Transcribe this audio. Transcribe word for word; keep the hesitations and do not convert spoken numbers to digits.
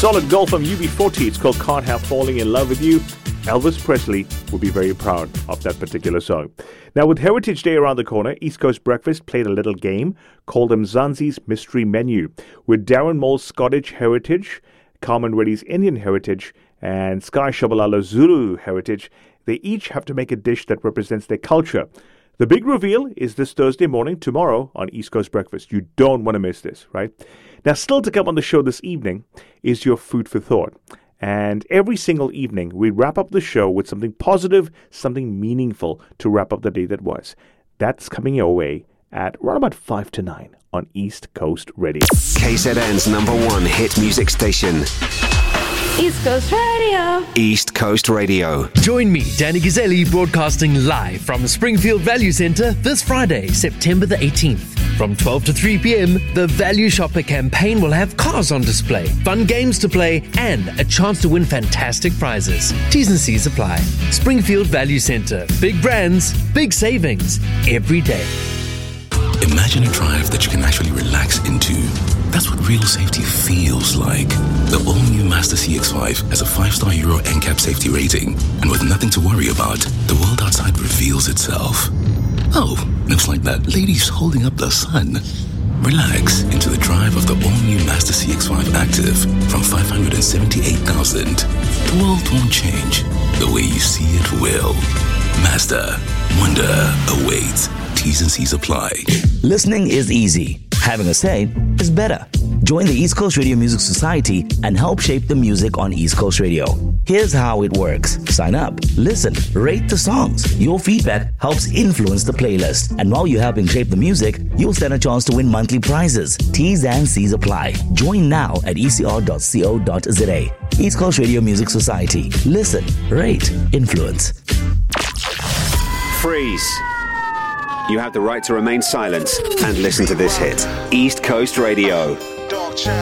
Solid gold from U B forty. It's called Can't Help Falling in Love with You. Elvis Presley would be very proud of that particular song. Now, with Heritage Day around the corner, East Coast Breakfast played a little game called Mzansi's Mystery Menu, with Darren Mole's Scottish heritage, Carmen Reddy's Indian heritage, and Sky Shabalala's Zulu heritage. They each have to make a dish that represents their culture. The big reveal is this Thursday morning, tomorrow, on East Coast Breakfast. You don't want to miss this, right? Now, still to come on the show this evening is your food for thought. And every single evening, we wrap up the show with something positive, something meaningful to wrap up the day that was. That's coming your way at around about five to nine on East Coast Radio. K Z N's number one hit music station. East Coast Radio. East Coast Radio. Join me, Danny Gazzelli, broadcasting live from Springfield Value Centre this Friday, September the eighteenth. From twelve to three p.m, the Value Shopper campaign will have cars on display, fun games to play, and a chance to win fantastic prizes. T's and C's apply. Springfield Value Centre. Big brands, big savings, every day. Imagine a drive that you can actually relax into. That's what real safety feels like. The all-new Mazda C X five has a five-star Euro N C A P safety rating. And with nothing to worry about, the world outside reveals itself. Oh, looks like that lady's holding up the sun. Relax into the drive of the all-new Mazda C X five Active from five hundred seventy-eight thousand. The world won't change. The way you see it will. Mazda. Wonder awaits. T's and C's apply. Listening is easy. Having a say is better. Join the East Coast Radio Music Society and help shape the music on East Coast Radio. Here's how it works. Sign up, listen, rate the songs. Your feedback helps influence the playlist. And while you're helping shape the music, you'll stand a chance to win monthly prizes. T's and C's apply. Join now at e c r dot co dot z a. East Coast Radio Music Society. Listen, rate, influence. Freeze. You have the right to remain silent and listen to this hit. East Coast Radio.